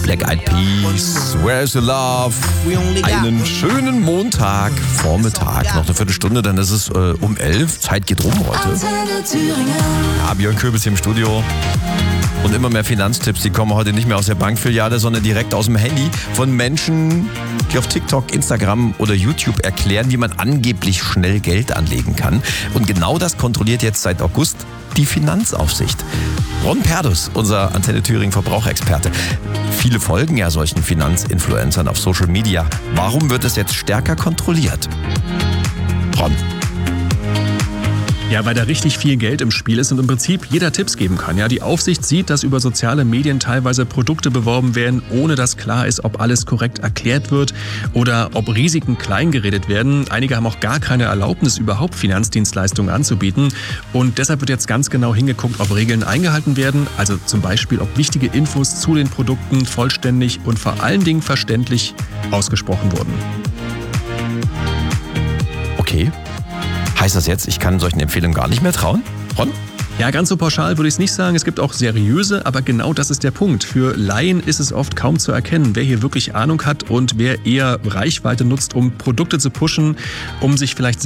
Black Eyed Peas, Where's the Love? Einen schönen Montagvormittag. Noch eine Viertelstunde, dann ist es um 11. Zeit geht rum heute. Ja, Björn Köbels hier im Studio. Und immer mehr Finanztipps, die kommen heute nicht mehr aus der Bankfiliale, sondern direkt aus dem Handy von Menschen, die auf TikTok, Instagram oder YouTube erklären, wie man angeblich schnell Geld anlegen kann. Und genau das kontrolliert jetzt seit August die Finanzaufsicht. Ron Perdus, unser Antenne Thüringen Verbraucherexperte. Viele folgen ja solchen Finanzinfluencern auf Social Media. Warum wird es jetzt stärker kontrolliert? Ron. Ja, weil da richtig viel Geld im Spiel ist und im Prinzip jeder Tipps geben kann. Ja, die Aufsicht sieht, dass über soziale Medien teilweise Produkte beworben werden, ohne dass klar ist, ob alles korrekt erklärt wird oder ob Risiken kleingeredet werden. Einige haben auch gar keine Erlaubnis, überhaupt Finanzdienstleistungen anzubieten. Und deshalb wird jetzt ganz genau hingeguckt, ob Regeln eingehalten werden. Also zum Beispiel, ob wichtige Infos zu den Produkten vollständig und vor allen Dingen verständlich ausgesprochen wurden. Okay. Heißt das jetzt, ich kann solchen Empfehlungen gar nicht mehr trauen? Ron? Ja, ganz so pauschal würde ich es nicht sagen. Es gibt auch seriöse, aber genau das ist der Punkt. Für Laien ist es oft kaum zu erkennen, wer hier wirklich Ahnung hat und wer eher Reichweite nutzt, um Produkte zu pushen, um sich vielleicht